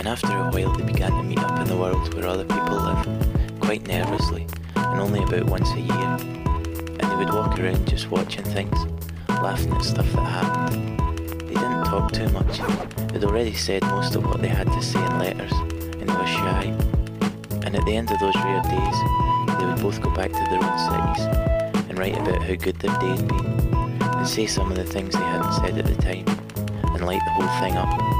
and after a while they began to meet up in the world where other people live, quite nervously, and only about once a year. And they would walk around just watching things, laughing at stuff that happened. They didn't talk too much. They'd already said most of what they had to say in letters, and they were shy. And at the end of those rare days, they would both go back to their own cities and write about how good their day had been, and say some of the things they hadn't said at the time, and light the whole thing up.